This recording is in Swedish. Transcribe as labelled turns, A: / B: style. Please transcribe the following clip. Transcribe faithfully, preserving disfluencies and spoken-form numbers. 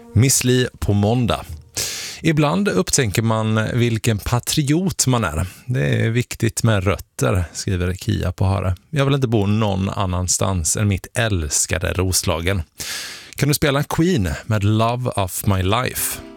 A: Miss Li på måndag. Ibland upptänker man vilken patriot man är. Det är viktigt med rötter, skriver Kia på Hare. Jag vill inte bo någon annanstans än mitt älskade Roslagen. Kan du spela Queen med Love of My Life?